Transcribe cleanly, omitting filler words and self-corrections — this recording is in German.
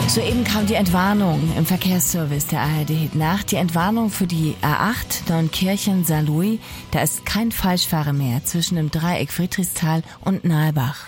Soeben kam die Entwarnung im Verkehrsservice der ARD. Die Entwarnung für die A8 Neunkirchen-Saarlouis. Da ist kein Falschfahrer mehr zwischen dem Dreieck Friedrichsthal und Nalbach.